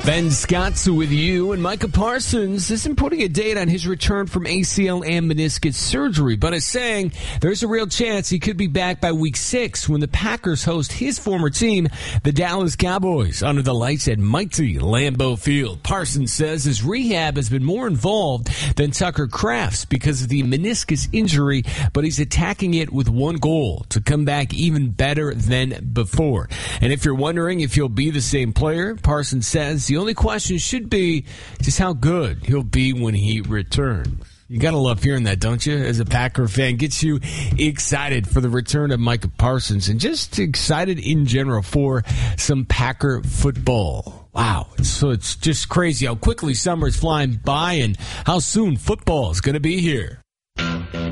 Ben Scott's with you, and Micah Parsons isn't putting a date on his return from ACL and meniscus surgery, but is saying there's a real chance he could be back by week 6 when the Packers host his former team, the Dallas Cowboys, under the lights at mighty Lambeau Field. Parsons says his rehab has been more involved than Tucker Kraft's because of the meniscus injury, but he's attacking it with one goal, to come back even better than before. And if you're wondering if he'll be the same player, Parsons says the only question should be just how good he'll be when he returns. You gotta love hearing that, don't you? As a Packer fan, gets you excited for the return of Micah Parsons and just excited in general for some Packer football. Wow. So it's just crazy how quickly summer is flying by and how soon football is going to be here.